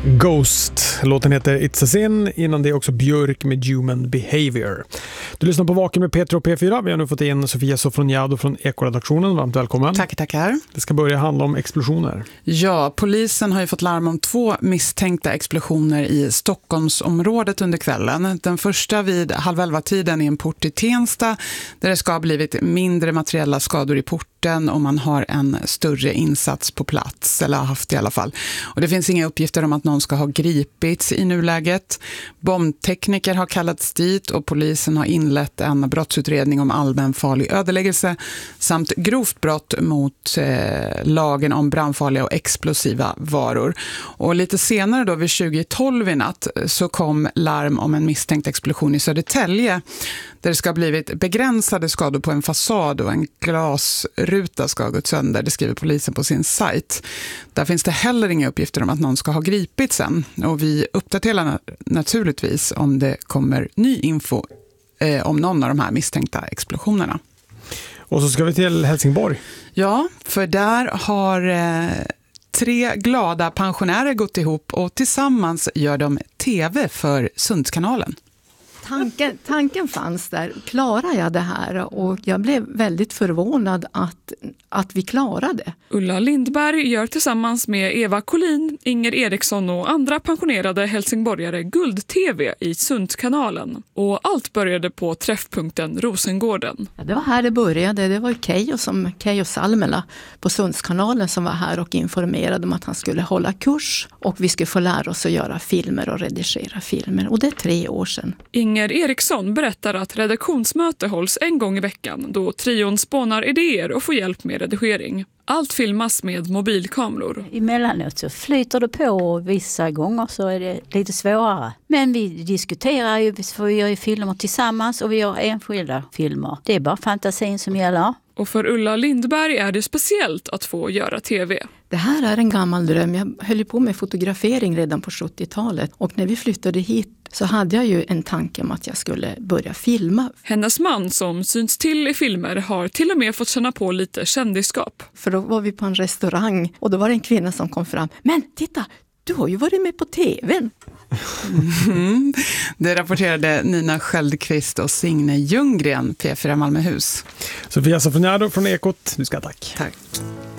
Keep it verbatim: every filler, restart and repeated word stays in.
Ghost. Låten heter It's a Sin. Innan det är också Björk med Human Behavior. Du lyssnar på Vaken med Petra och P fyra. Vi har nu fått in Sofia Sofroniado från Ekoredaktionen. Varmt välkommen. Tack, tackar. Det ska börja handla om explosioner. Ja, polisen har ju fått larm om två misstänkta explosioner i Stockholmsområdet under kvällen. Den första vid halv elva tiden i en port i Tensta där det ska ha blivit mindre materiella skador i porten och man har en större insats på plats, eller har haft i alla fall. Och det finns inga uppgifter om att någon ska ha gripits i nuläget. Bombtekniker har kallats dit och polisen har inlett en brottsutredning om allmän farlig ödeläggelse samt grovt brott mot eh, lagen om brandfarliga och explosiva varor. Och lite senare då vid tjugo tolv i natt så kom larm om en misstänkt explosion i Södertälje där det ska ha blivit begränsade skador på en fasad och en glasruta ska ha gått sönder, det skriver polisen på sin sajt. Där finns det heller inga uppgifter om att någon ska ha gripits än. Och vi uppdaterar naturligtvis om det kommer ny info eh, om någon av de här misstänkta explosionerna. Och så ska vi till Helsingborg. Ja, för där har eh, tre glada pensionärer gått ihop och tillsammans gör de tv för Sundskanalen. Tanken, tanken fanns där, klarar jag det här? Och jag blev väldigt förvånad att, att vi klarade. Ulla Lindberg gör tillsammans med Eva Collin, Inger Eriksson och andra pensionerade helsingborgare Guld-tv i Sundskanalen. Och allt började på träffpunkten Rosengården. Ja, det var här det började. Det var Keijo, som, Keijo Salmela på Sundskanalen som var här och informerade om att han skulle hålla kurs. Och vi skulle få lära oss att göra filmer och redigera filmer. Och det är tre år sedan. Inger Eriksson berättar att redaktionsmöte hålls en gång i veckan då trion spånar idéer och får hjälp med redigering. Allt filmas med mobilkameror. Emellanåt så flyter det på och vissa gånger så är det lite svårare. Men vi diskuterar ju, för vi gör ju filmer tillsammans och vi gör enskilda filmer. Det är bara fantasin som gäller. Och för Ulla Lindberg är det speciellt att få göra tv. Det här är en gammal dröm. Jag höll på med fotografering redan på sjuttiotalet. Och när vi flyttade hit så hade jag ju en tanke om att jag skulle börja filma. Hennes man som syns till i filmer har till och med fått känna på lite kändisskap. För då var vi på en restaurang och då var det en kvinna som kom fram. Men titta, du har ju varit med på tvn. Mm. Det rapporterade Nina Sköldqvist och Signe Ljunggren, P fyra Malmöhus. Sofia Sofroniado från Ekot, du ska tack. Tack.